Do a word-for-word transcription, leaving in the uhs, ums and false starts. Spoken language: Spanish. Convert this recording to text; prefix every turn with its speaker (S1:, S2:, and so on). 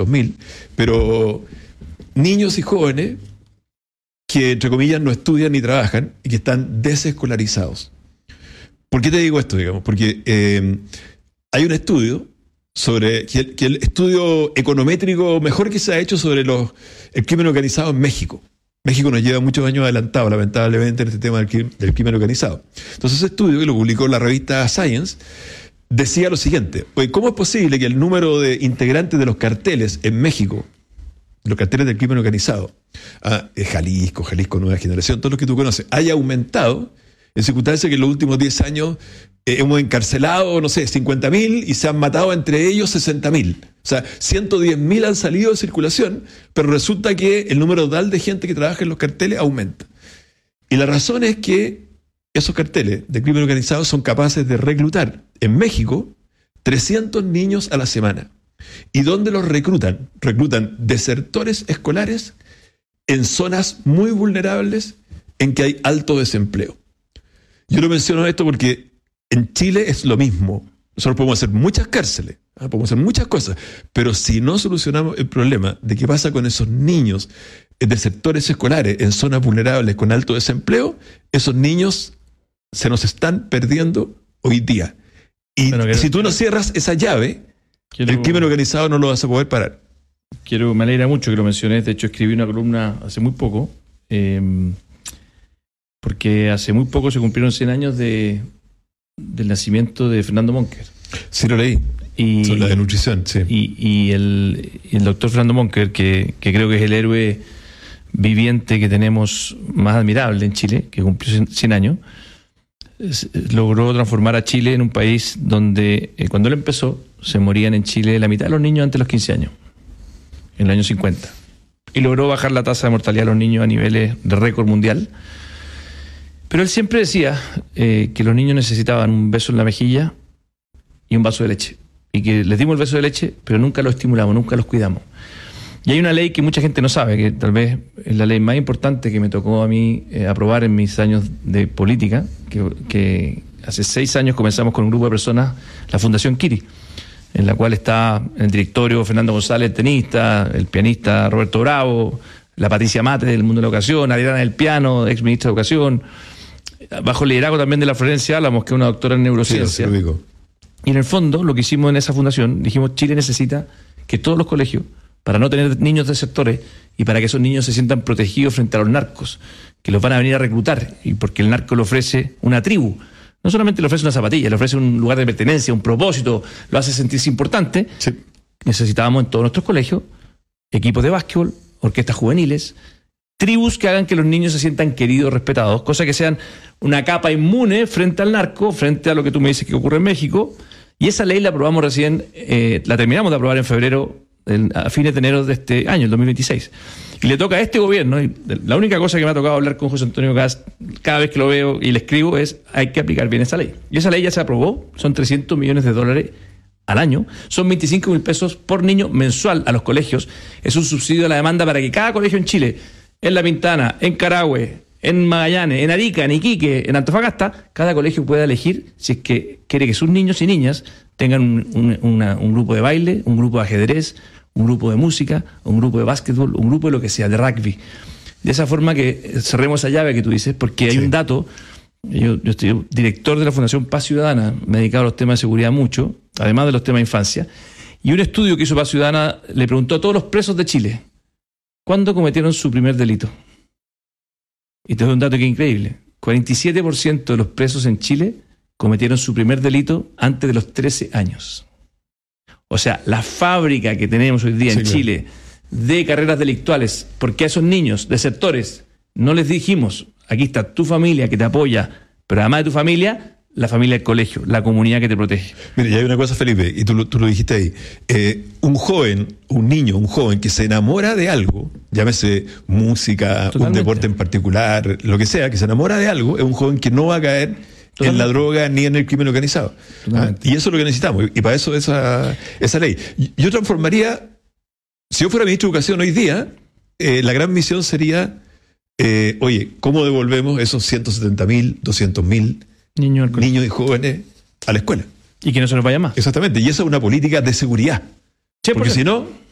S1: doscientos mil, pero niños y jóvenes que, entre comillas, no estudian ni trabajan y que están desescolarizados. ¿Por qué te digo esto, digamos? Porque eh, hay un estudio sobre que el, que el estudio econométrico mejor que se ha hecho sobre los, el crimen organizado en México. México nos lleva muchos años adelantados, lamentablemente, en este tema del crimen, del crimen organizado. Entonces, ese estudio, que lo publicó la revista Science, decía lo siguiente: oye, ¿cómo es posible que el número de integrantes de los carteles en México, los carteles del crimen organizado, ah, Jalisco, Jalisco Nueva Generación, todos los que tú conoces, haya aumentado en circunstancias que en los últimos diez años eh, hemos encarcelado, no sé, cincuenta mil y se han matado entre ellos sesenta mil? O sea, ciento diez mil han salido de circulación, pero resulta que el número total de gente que trabaja en los carteles aumenta. Y la razón es que esos carteles de crimen organizado son capaces de reclutar en México trescientos niños a la semana. ¿Y dónde los reclutan? Reclutan desertores escolares en zonas muy vulnerables en que hay alto desempleo. Yo lo menciono esto porque en Chile es lo mismo. Nosotros podemos hacer muchas cárceles, ¿eh? podemos hacer muchas cosas, pero si no solucionamos el problema de qué pasa con esos niños de sectores escolares en zonas vulnerables con alto desempleo, esos niños se nos están perdiendo hoy día. Y bueno, si tú no cierras esa llave, quiero, el crimen organizado no lo vas a poder parar.
S2: Quiero, me alegra mucho que lo menciones. De hecho, escribí una columna hace muy poco, eh, porque hace muy poco se cumplieron cien años de, del nacimiento de Fernando Monker.
S1: Sí, lo leí.
S2: Y,
S1: Sobre la de nutrición, sí.
S2: Y, y, el, y el doctor Fernando Monker, que, que creo que es el héroe viviente que tenemos más admirable en Chile, que cumplió cien años, logró transformar a Chile en un país donde, eh, cuando él empezó, se morían en Chile la mitad de los niños antes de los quince años, en el año cincuenta. Y logró bajar la tasa de mortalidad de los niños a niveles de récord mundial. Pero él siempre decía eh, que los niños necesitaban un beso en la mejilla y un vaso de leche. Y que les dimos el beso de leche, pero nunca los estimulamos, nunca los cuidamos. Y hay una ley que mucha gente no sabe, que tal vez es la ley más importante que me tocó a mí eh, aprobar en mis años de política, que, que hace seis años comenzamos con un grupo de personas, la Fundación Kiri, en la cual está el directorio Fernando González, el tenista, el pianista Roberto Bravo, la Patricia Mate del mundo de la educación, Adriana del Piano, ex ministra de Educación, bajo el liderazgo también de la Florencia Álamos, que es una doctora en neurociencia.
S1: Sí,
S2: y en el fondo, lo que hicimos en esa fundación, dijimos, Chile necesita que todos los colegios, para no tener niños de sectores y para que esos niños se sientan protegidos frente a los narcos, que los van a venir a reclutar, y porque el narco le ofrece una tribu. No solamente le ofrece una zapatilla, le ofrece un lugar de pertenencia, un propósito, lo hace sentirse importante.
S1: Sí.
S2: Necesitábamos en todos nuestros colegios equipos de básquetbol, orquestas juveniles, tribus que hagan que los niños se sientan queridos, respetados, cosa que sean una capa inmune frente al narco, frente a lo que tú me dices que ocurre en México. Y esa ley la aprobamos recién, eh, la terminamos de aprobar en febrero, a fines de enero de este año, el dos mil veintiséis. Y le toca a este gobierno, y la única cosa que me ha tocado hablar con José Antonio Kast cada vez que lo veo y le escribo es: hay que aplicar bien esa ley. Y esa ley ya se aprobó, son trescientos millones de dólares al año, son veinticinco mil pesos por niño mensual a los colegios. Es un subsidio a la demanda para que cada colegio en Chile, en La Pintana, en Carahue, en Magallanes, en Arica, en Iquique, en Antofagasta, cada colegio pueda elegir si es que quiere que sus niños y niñas tengan un, un, una, un grupo de baile, un grupo de ajedrez, un grupo de música, un grupo de básquetbol, un grupo de lo que sea, de rugby. De esa forma que cerremos esa llave que tú dices, porque hay sí. un dato. Yo, yo estoy director de la Fundación Paz Ciudadana, me he dedicado a los temas de seguridad mucho, además de los temas de infancia, y un estudio que hizo Paz Ciudadana le preguntó a todos los presos de Chile, ¿cuándo cometieron su primer delito? Y te doy un dato que es increíble. cuarenta y siete por ciento de los presos en Chile cometieron su primer delito antes de los trece años. O sea, la fábrica que tenemos hoy día sí, en claro. Chile de carreras delictuales, porque a esos niños, desertores, no les dijimos, aquí está tu familia que te apoya, pero además de tu familia, la familia del colegio, la comunidad que te protege.
S1: Mira, y hay una cosa, Felipe, y tú, tú lo dijiste ahí. Eh, un joven, un niño, un joven que se enamora de algo, llámese música, Totalmente. un deporte en particular, lo que sea, que se enamora de algo, es un joven que no va a caer Totalmente. en la droga ni en el crimen organizado. ¿Ah? Y eso es lo que necesitamos. Y para eso esa, esa ley. Yo transformaría, si yo fuera ministro de Educación hoy día, eh, la gran misión sería, eh, oye, ¿cómo devolvemos esos ciento setenta mil, doscientos mil niños, niños y jóvenes a la escuela?
S2: Y que no se nos vaya más.
S1: Exactamente. Y esa es una política de seguridad. Sí, porque, porque si no...